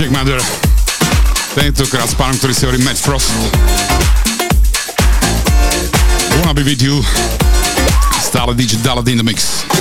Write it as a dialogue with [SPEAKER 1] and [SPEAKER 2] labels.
[SPEAKER 1] Jack Mather. Tentokrát s pánom, ktorý si hovorí Matt Frost. Wanna be with you. Stále DJ Dalat in the mix.